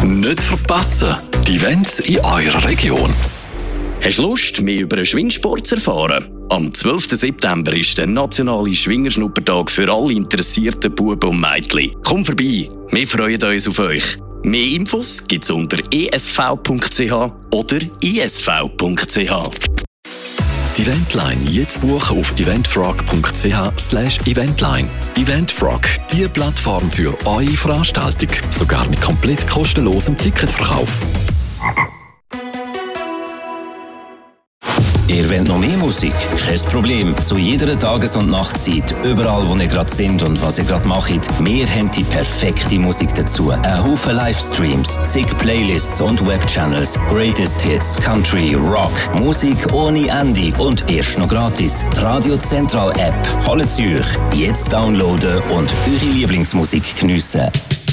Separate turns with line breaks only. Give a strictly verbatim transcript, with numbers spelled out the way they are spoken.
Nicht verpassen, die Events in eurer Region.
Hast du Lust, mehr über den Schwingsport zu erfahren? Am zwölften September ist der nationale Schwingerschnuppertag für alle interessierten Buben und Mädchen. Komm vorbei, wir freuen uns auf euch. Mehr Infos gibt's unter e s v punkt c h oder i s v punkt c h.
Die Eventline jetzt buchen auf eventfrog punkt c h slash eventline. Eventfrog, die Plattform für eure Veranstaltung, sogar mit komplett kostenlosem Ticketverkauf.
Ihr wollt noch mehr Musik? Kein Problem. Zu jeder Tages- und Nachtzeit, überall wo ihr gerade sind und was ihr gerade macht, wir haben die perfekte Musik dazu. Ein Haufen Livestreams, zig Playlists und Webchannels, Greatest Hits, Country, Rock, Musik ohne Ende und erst noch gratis. Die Radio Central App. Holt sie euch. Jetzt downloaden und eure Lieblingsmusik geniessen.